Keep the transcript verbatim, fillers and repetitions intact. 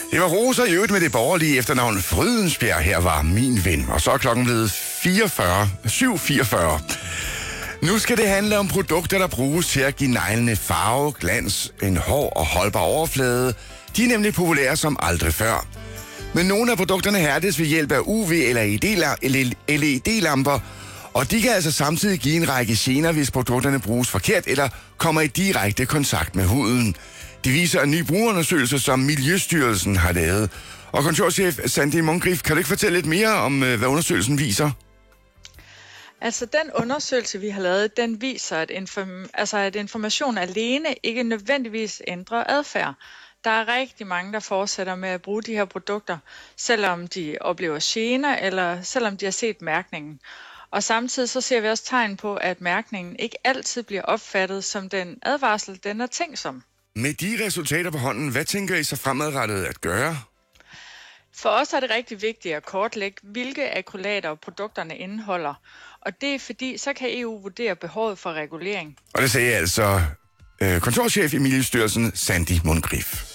Det var Rosa i øvrigt med det borgerlige efternavn Frydensbjerg. Her var min ven. Og så er klokken blevet fireogfyrre, syv fireogfyrre. Nu skal det handle om produkter, der bruges til at give neglene farve, glans, en hård og holdbar overflade. De er nemlig populære som aldrig før. Men nogle af produkterne hærdes ved hjælp af U V- eller L E D-lamper, og de kan altså samtidig give en række gener, hvis produkterne bruges forkert eller kommer i direkte kontakt med huden. Det viser en ny brugerundersøgelse, som Miljøstyrelsen har lavet. Og kontorchef Sandy Moncrief, kan du ikke fortælle lidt mere om, hvad undersøgelsen viser? Altså den undersøgelse, vi har lavet, den viser, at, inform- altså, at information alene ikke nødvendigvis ændrer adfærd. Der er rigtig mange, der fortsætter med at bruge de her produkter, selvom de oplever gener, eller selvom de har set mærkningen. Og samtidig så ser vi også tegn på, at mærkningen ikke altid bliver opfattet som den advarsel, den er tænkt som. Med de resultater på hånden, hvad tænker I så fremadrettet at gøre? For os er det rigtig vigtigt at kortlægge, hvilke akrylater produkterne indeholder. Og det er fordi, så kan E U vurdere behovet for regulering. Og det sagde altså øh, kontorchef i Miljøstyrelsen Sandy Moncrief.